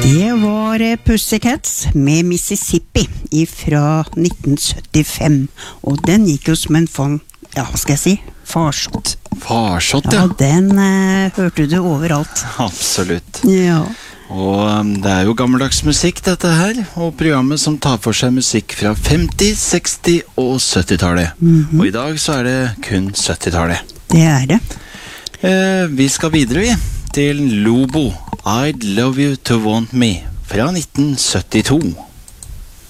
Det var Pussycats med Mississippi fra 1975, og den gikk jo som en hva skal jeg si, farsott. Farsott, ja. Ja, den hørte du overalt. Absolutt. Ja. Og det er jo gammeldags musikk dette her, og programmet som tar for seg musikk fra 50-, 60- og 70-tallet. Og i dag så er det kun 70-tallet. Det er det. Vi skal videre til Lobo, I'd Love You To Want Me, fra 1972.